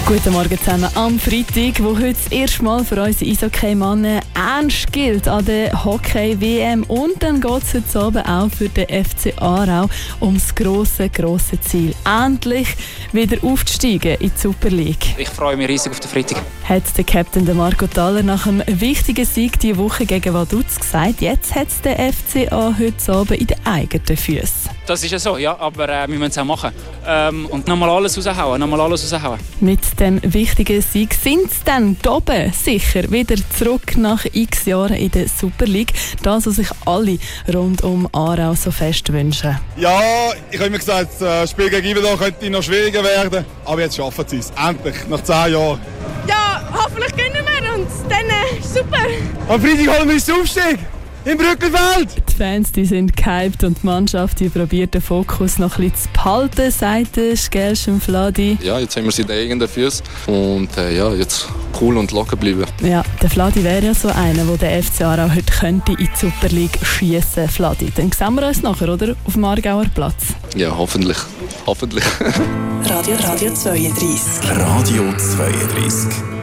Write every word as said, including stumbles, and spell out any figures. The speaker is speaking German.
Guten Morgen zusammen am Freitag, wo heute das erste Mal für unsere Eishockey-Männer ernst gilt an der Hockey-W M. Und dann geht es heute Abend auch für den F C Aarau ums grosse, grosse Ziel. Endlich wieder aufzusteigen in die Super League. Ich freue mich riesig auf den Freitag. Hat der Captain Marco Thaler nach einem wichtigen Sieg diese Woche gegen Vaduz gesagt, jetzt hat es der F C A heute Abend in den eigenen Füßen. Das ist ja so, ja, aber äh, wir müssen es auch machen. Ähm, und nochmal alles raushauen, nochmal alles raushauen. Mit dem wichtigen Sieg sind sie dann oben sicher wieder zurück nach x Jahren in der Super League. Das, was sich alle rund um Aarau so fest wünschen. Ja, ich habe immer gesagt, das Spiel gegen Iverdon könnte noch schwieriger werden. Aber jetzt schaffen sie es. Endlich, nach zehn Jahren. Ja, hoffentlich gewinnen wir und dann äh, super. Am Freitag holen wir uns den Aufstieg im Brückelfeld. Die Fans die sind gehypt und die Mannschaft die probiert den Fokus noch ein bisschen zu behalten, sagt der Skelschen Vladi. Ja, jetzt haben wir sie in den eigenen Füßen und äh, ja, jetzt cool und locker bleiben. Ja, der Vladi wäre ja so einer, der den F C Aarau heute könnte in die Super League schiessen. Vladi, dann sehen wir uns nachher, oder? Auf dem Aargauer Platz. Ja, hoffentlich. Hoffentlich. Radio, Radio zweiunddreißig. Radio zweiunddreißig.